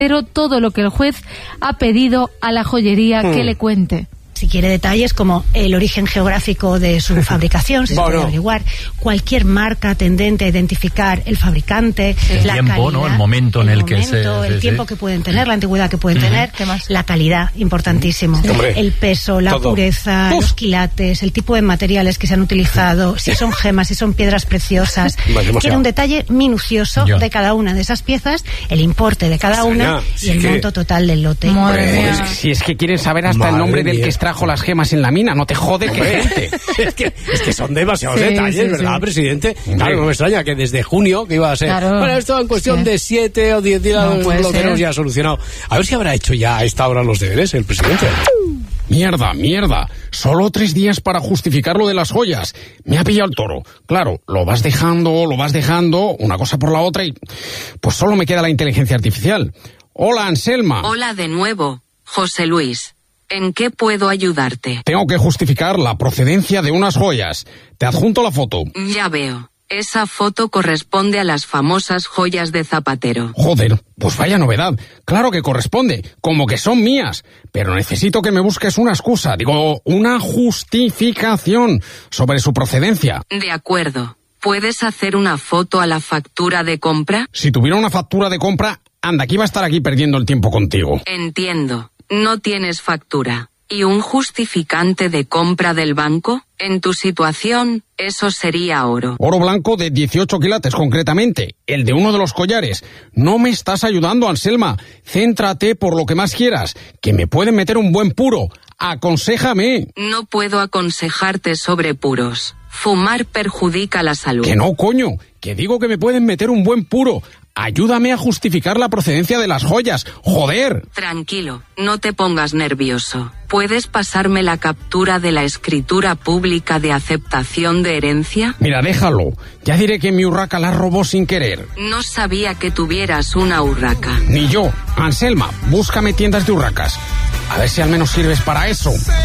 pero todo lo que el juez ha pedido a la joyería que le cuente. Si quiere detalles como el origen geográfico de su fabricación, si se puede averiguar, cualquier marca tendente a identificar el fabricante, la tiempo, calidad, ¿no? El momento en el que el tiempo que pueden tener, la antigüedad que pueden tener, la calidad, importantísimo, el peso, la pureza, los quilates, el tipo de materiales que se han utilizado, si son gemas, si son piedras preciosas. Quiere un detalle minucioso de cada una de esas piezas, el importe de cada una y el monto total del lote. Si es que quieren saber hasta el nombre del que extrajo las gemas en la mina, no te jode que gente. es que son demasiados detalles, ¿verdad, presidente? Claro, no me extraña que desde junio, que iba a ser... Bueno, esto en cuestión de 7 o 10 días lo tenemos ya solucionado. A ver si habrá hecho ya a esta hora los deberes el presidente. Mierda. Solo 3 días para justificar lo de las joyas. Me ha pillado el toro. Claro, lo vas dejando, una cosa por la otra y... Pues solo me queda la inteligencia artificial. Hola, Anselma. Hola de nuevo, José Luis. ¿En qué puedo ayudarte? Tengo que justificar la procedencia de unas joyas. Te adjunto la foto. Ya veo. Esa foto corresponde a las famosas joyas de Zapatero. Joder, pues vaya novedad. Claro que corresponde, como que son mías. Pero necesito que me busques una excusa, una justificación sobre su procedencia. De acuerdo. ¿Puedes hacer una foto a la factura de compra? Si tuviera una factura de compra, anda, que iba a estar aquí perdiendo el tiempo contigo. Entiendo. No tienes factura. ¿Y un justificante de compra del banco? En tu situación, eso sería oro. Oro blanco de 18 quilates, concretamente. El de uno de los collares. No me estás ayudando, Anselma. Céntrate por lo que más quieras, que me pueden meter un buen puro. Aconséjame. No puedo aconsejarte sobre puros. Fumar perjudica la salud. Que no, coño. Que digo que me pueden meter un buen puro. Ayúdame a justificar la procedencia de las joyas. ¡Joder! Tranquilo, no te pongas nervioso. ¿Puedes pasarme la captura de la escritura pública de aceptación de herencia? Mira, déjalo. Ya diré que mi urraca la robó sin querer. No sabía que tuvieras una urraca. Ni yo. Anselma, búscame tiendas de urracas. A ver si al menos sirves para eso.